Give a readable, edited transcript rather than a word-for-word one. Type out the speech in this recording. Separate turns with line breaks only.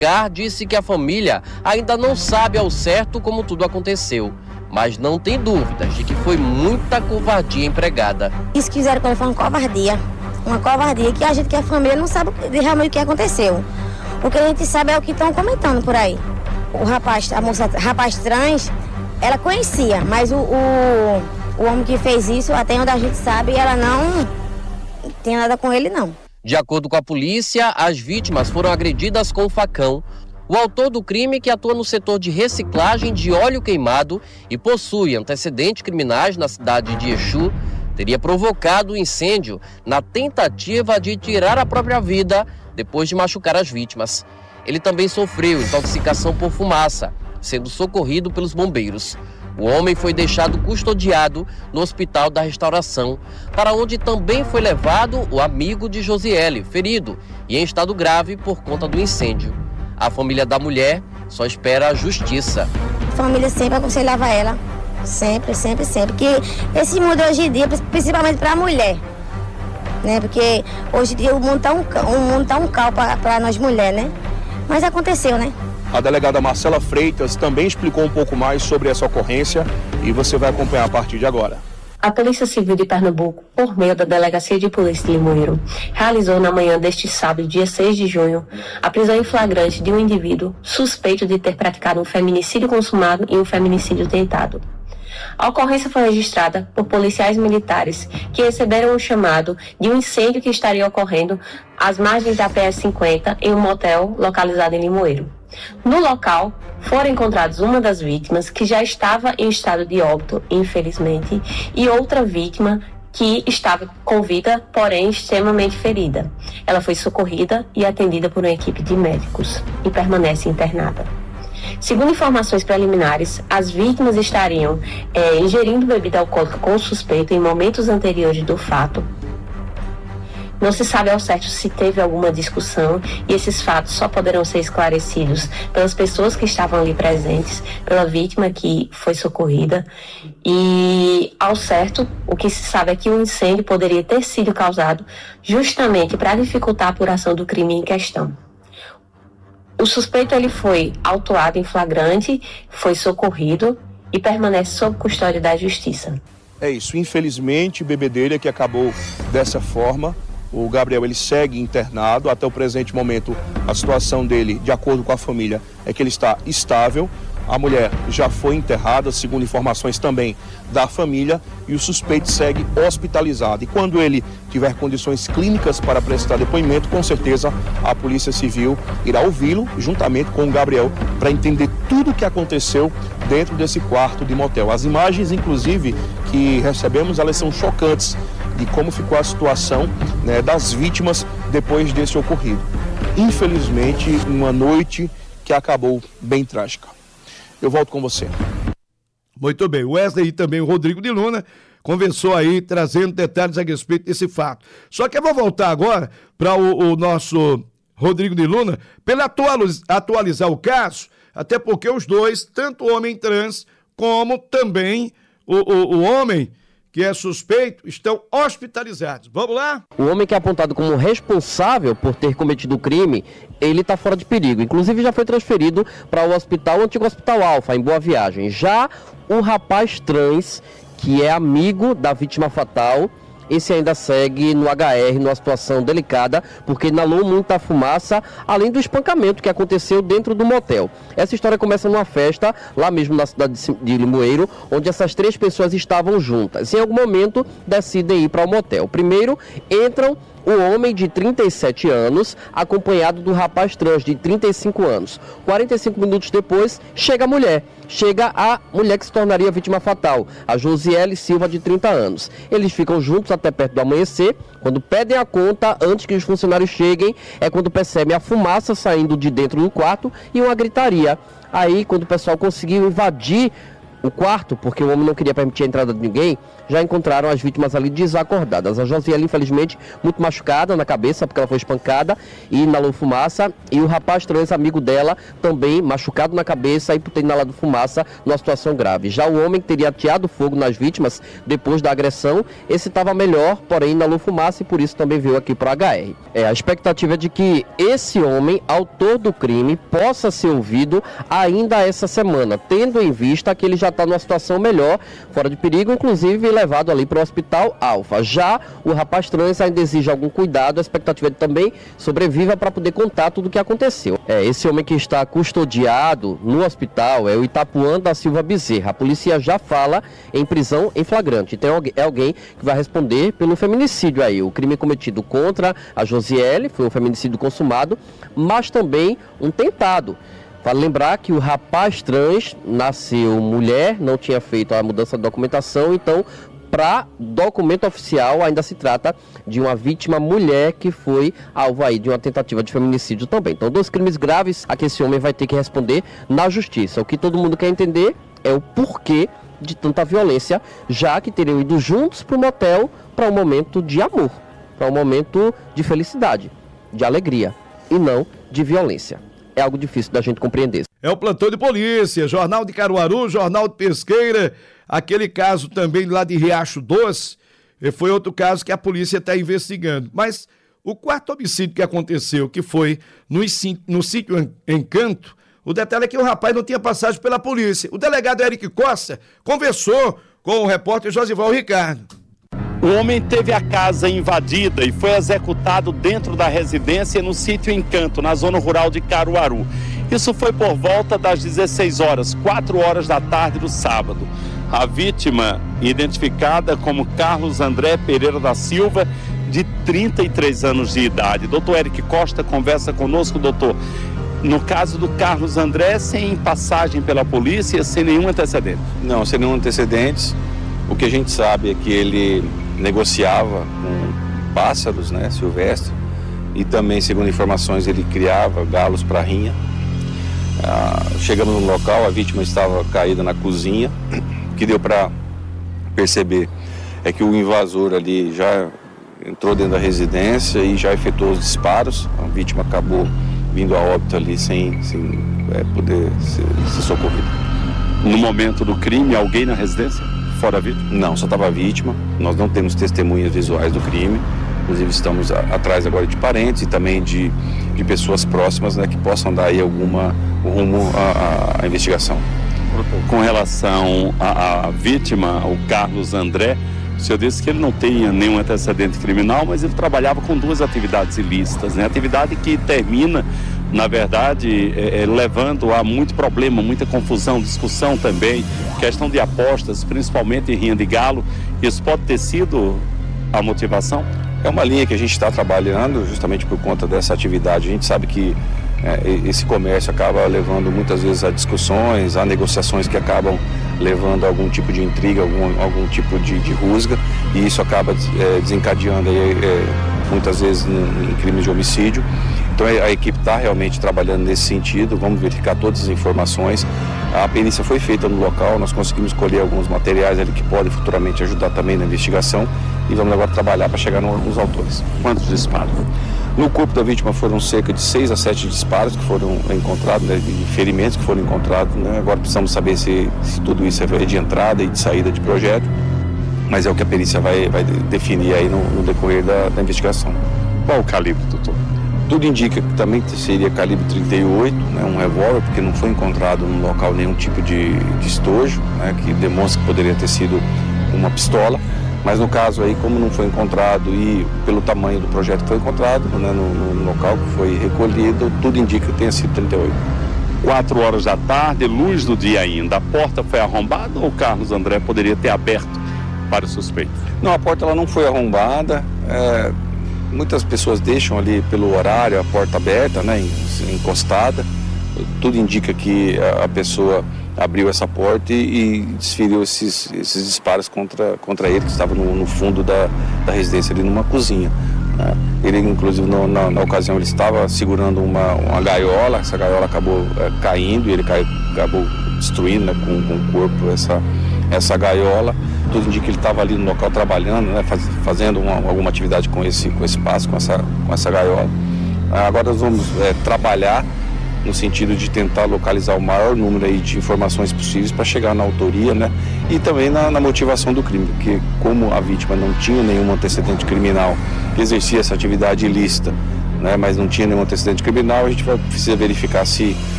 Disse que a família ainda não sabe ao certo como tudo aconteceu, mas não tem dúvidas de que foi muita covardia empregada.
Isso que fizeram com ele foi uma covardia que a gente que é família não sabe realmente o que aconteceu. O que a gente sabe é o que estão comentando por aí. Rapaz trans, ela conhecia, mas o homem que fez isso, até onde a gente sabe, ela não tem nada com ele não.
De acordo com a polícia, as vítimas foram agredidas com facão. O autor do crime, que atua no setor de reciclagem de óleo queimado e possui antecedentes criminais na cidade de Exu, teria provocado o incêndio na tentativa de tirar a própria vida depois de machucar as vítimas. Ele também sofreu intoxicação por fumaça, sendo socorrido pelos bombeiros. O homem foi deixado custodiado no Hospital da Restauração, para onde também foi levado o amigo de Josiele, ferido e em estado grave por conta do incêndio. A família da mulher só espera a justiça.
A família sempre aconselhava ela, sempre, que esse mundo hoje em dia, principalmente para a mulher, né? Porque hoje em dia o mundo tá um caos para nós mulheres, né? Mas aconteceu, né?
A delegada Marcela Freitas também explicou um pouco mais sobre essa ocorrência e você vai acompanhar a partir de agora.
A Polícia Civil de Pernambuco, por meio da Delegacia de Polícia de Limoeiro, realizou na manhã deste sábado, dia 6 de junho, a prisão em flagrante de um indivíduo suspeito de ter praticado um feminicídio consumado e um feminicídio tentado. A ocorrência foi registrada por policiais militares que receberam um chamado de um incêndio que estaria ocorrendo às margens da PS-50 em um motel localizado em Limoeiro. No local, foram encontrados uma das vítimas que já estava em estado de óbito, infelizmente, e outra vítima que estava com vida, porém extremamente ferida. Ela foi socorrida e atendida por uma equipe de médicos e permanece internada. Segundo informações preliminares, as vítimas estariam ingerindo bebida alcoólica com o suspeito em momentos anteriores do fato. Não se sabe ao certo se teve alguma discussão e esses fatos só poderão ser esclarecidos pelas pessoas que estavam ali presentes, pela vítima que foi socorrida. E, ao certo, o que se sabe é que o incêndio poderia ter sido causado justamente para dificultar a apuração do crime em questão. O suspeito ele foi autuado em flagrante, foi socorrido e permanece sob custódia da Justiça.
É isso, infelizmente, bebedeira que acabou dessa forma. O Gabriel ele segue internado, até o presente momento a situação dele, de acordo com a família, é que ele está estável. A mulher já foi enterrada, segundo informações também da família, e o suspeito segue hospitalizado. E quando ele tiver condições clínicas para prestar depoimento, com certeza a Polícia Civil irá ouvi-lo, juntamente com o Gabriel, para entender tudo o que aconteceu dentro desse quarto de motel. As imagens, inclusive, que recebemos, elas são chocantes de como ficou a situação, né, das vítimas depois desse ocorrido. Infelizmente, uma noite que acabou bem trágica. Eu volto com você.
Muito bem, o Wesley e também o Rodrigo de Luna conversou aí, trazendo detalhes a respeito desse fato. Só que eu vou voltar agora para o nosso Rodrigo de Luna, para ele atualizar o caso, até porque os dois, tanto o homem trans como também o homem que é suspeito, estão hospitalizados. Vamos lá?
O homem que é apontado como responsável por ter cometido o crime, ele está fora de perigo. Inclusive já foi transferido para o antigo Hospital Alfa, em Boa Viagem. Já o rapaz trans, que é amigo da vítima fatal, esse ainda segue no HR, numa situação delicada, porque inalou muita fumaça, além do espancamento que aconteceu dentro do motel. Essa história começa numa festa, lá mesmo na cidade de Limoeiro, onde essas três pessoas estavam juntas. Em algum momento, decidem ir para o motel. Primeiro, entram o homem de 37 anos, acompanhado do rapaz trans de 35 anos. 45 minutos depois, chega a mulher que se tornaria vítima fatal, a Josiele Silva, de 30 anos. Eles ficam juntos até perto do amanhecer. Quando pedem a conta, antes que os funcionários cheguem, é quando percebem a fumaça saindo de dentro do quarto e uma gritaria. Aí, quando o pessoal conseguiu invadir O quarto, porque o homem não queria permitir a entrada de ninguém, já encontraram as vítimas ali desacordadas. A Josiele, infelizmente, muito machucada na cabeça, porque ela foi espancada e inalou fumaça. E o rapaz trans, amigo dela, também machucado na cabeça e por ter inalado fumaça, numa situação grave. Já o homem que teria ateado fogo nas vítimas depois da agressão, esse estava melhor, porém inalou fumaça e por isso também veio aqui para o HR. A expectativa é de que esse homem, autor do crime, possa ser ouvido ainda essa semana, tendo em vista que ele já está numa situação melhor, fora de perigo, inclusive levado ali para o Hospital Alfa. Já o rapaz trans ainda exige algum cuidado, a expectativa é que também sobreviva para poder contar tudo o que aconteceu. Esse homem que está custodiado no hospital é o Itapuã da Silva Bezerra. A polícia já fala em prisão em flagrante. Então é alguém que vai responder pelo feminicídio aí. O crime cometido contra a Josiele foi um feminicídio consumado, mas também um tentado. Vale lembrar que o rapaz trans nasceu mulher, não tinha feito a mudança de documentação, então, para documento oficial, ainda se trata de uma vítima mulher que foi alvo aí de uma tentativa de feminicídio também. Então, 2 crimes graves a que esse homem vai ter que responder na justiça. O que todo mundo quer entender é o porquê de tanta violência, já que teriam ido juntos para o motel para um momento de amor, para um momento de felicidade, de alegria, e não de violência. É algo difícil da gente compreender.
É o plantão de polícia, Jornal de Caruaru, Jornal de Pesqueira, aquele caso também lá de Riacho Doce, foi outro caso que a polícia está investigando. Mas o quarto homicídio que aconteceu, que foi no sítio Encanto, o detalhe é que o rapaz não tinha passagem pela polícia. O delegado Eric Costa conversou com o repórter Josival Ricardo.
O homem teve a casa invadida e foi executado dentro da residência no sítio Encanto, na zona rural de Caruaru. Isso foi por volta das 16 horas, 4 horas da tarde do sábado. A vítima, identificada como Carlos André Pereira da Silva, de 33 anos de idade. Doutor Eric Costa conversa conosco, doutor. No caso do Carlos André, sem passagem pela polícia, sem nenhum antecedente?
Não, sem nenhum antecedentes. O que a gente sabe é que ele negociava com pássaros, né, silvestres, e também, segundo informações, ele criava galos para rinha. Chegamos no local, a vítima estava caída na cozinha. O que deu para perceber é que o invasor ali já entrou dentro da residência e já efetuou os disparos. A vítima acabou vindo a óbito ali sem poder ser socorrida.
No momento do crime, alguém na residência? Fora a vítima?
Não, só estava a vítima. Nós não temos testemunhas visuais do crime. Inclusive estamos atrás agora de parentes e também de pessoas próximas, né, que possam dar aí alguma rumo à investigação.
Com relação à vítima, o Carlos André, o senhor disse que ele não tinha nenhum antecedente criminal, mas ele trabalhava com 2 atividades ilícitas, né? Atividade que termina, na verdade, levando a muito problema, muita confusão, discussão também, questão de apostas, principalmente em rinha de galo. Isso pode ter sido a motivação?
É uma linha que a gente está trabalhando justamente por conta dessa atividade. A gente sabe que esse comércio acaba levando muitas vezes a discussões, a negociações que acabam levando a algum tipo de intriga, algum tipo de rusga, e isso acaba desencadeando muitas vezes em crimes de homicídio. Então a equipe está realmente trabalhando nesse sentido, vamos verificar todas as informações. A perícia foi feita no local, nós conseguimos colher alguns materiais ali que podem futuramente ajudar também na investigação, e vamos agora trabalhar para chegar nos autores.
Quantos disparos?
No corpo da vítima foram cerca de 6 a 7 disparos que foram encontrados, né, de ferimentos que foram encontrados, né? Agora precisamos saber se tudo isso é de entrada e de saída de projeto, mas é o que a perícia vai definir aí no decorrer da investigação.
Qual o calibre, doutor?
Tudo indica que também seria calibre 38, né, um revólver, porque não foi encontrado no local nenhum tipo de estojo, né, que demonstra que poderia ter sido uma pistola. Mas no caso aí, como não foi encontrado e pelo tamanho do projeto que foi encontrado, né, no local que foi recolhido, tudo indica que tenha sido 38.
4 horas da tarde, luz do dia ainda. A porta foi arrombada ou o Carlos André poderia ter aberto para o suspeito?
Não, a porta ela não foi arrombada. Muitas pessoas deixam ali pelo horário a porta aberta, né, encostada. Tudo indica que a pessoa abriu essa porta e desferiu esses disparos contra ele, que estava no fundo da residência, ali numa cozinha. Ele, inclusive, na ocasião, ele estava segurando uma gaiola. Essa gaiola acabou caindo e ele acabou destruindo, né, com o corpo essa gaiola. Tudo indica que ele estava ali no local trabalhando, né, fazendo alguma atividade com esse pássaro, com essa gaiola. Agora nós vamos trabalhar no sentido de tentar localizar o maior número aí de informações possíveis para chegar na autoria, né, e também na motivação do crime, porque como a vítima não tinha nenhum antecedente criminal, exercia essa atividade ilícita, né, mas não tinha nenhum antecedente criminal, a gente vai precisar verificar se